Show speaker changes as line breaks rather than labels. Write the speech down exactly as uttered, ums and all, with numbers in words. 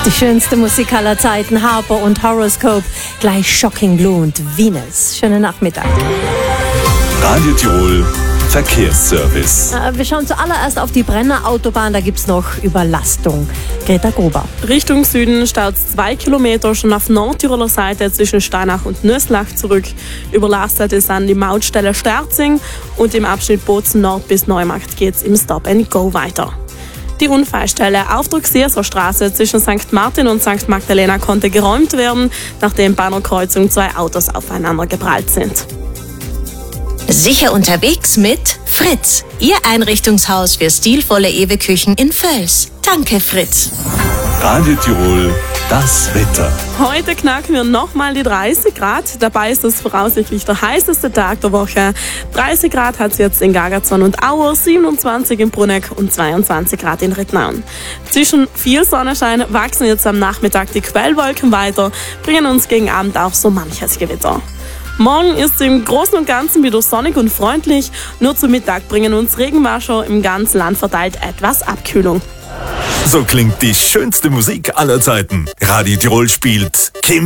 Die schönste Musik aller Zeiten, Harper und Horoscope, gleich Shocking Blue und Venus. Schönen Nachmittag.
Radio Tirol Verkehrsservice.
Wir schauen zuallererst auf die Brenner Autobahn, da gibt es noch Überlastung. Greta Gruber.
Richtung Süden staut zwei Kilometer schon auf Nordtiroler Seite zwischen Steinach und Nöslach zurück. Überlastet ist an die Mautstelle Sterzing und im Abschnitt Bozen Nord bis Neumarkt geht's im Stop and Go weiter. Die Unfallstelle auf der Xierser Straße zwischen Sankt Martin und Sankt Magdalena konnte geräumt werden, nachdem bei einer Kreuzung zwei Autos aufeinander geprallt sind.
Sicher unterwegs mit Fritz, Ihr Einrichtungshaus für stilvolle Ewe-Küchen in Völs. Danke, Fritz.
Radio Tirol, das Wetter.
Heute knacken wir nochmal die dreißig Grad. Dabei ist es voraussichtlich der heißeste Tag der Woche. dreißig Grad hat es jetzt in Gagazon und Auer, siebenundzwanzig in Bruneck und zweiundzwanzig Grad in Rittnaun. Zwischen viel Sonnenschein wachsen jetzt am Nachmittag die Quellwolken weiter, bringen uns gegen Abend auch so manches Gewitter. Morgen ist es im Großen und Ganzen wieder sonnig und freundlich. Nur zu Mittag bringen uns Regenwasser im ganzen Land verteilt etwas Abkühlung.
So klingt die schönste Musik aller Zeiten. Radio Tirol spielt Kim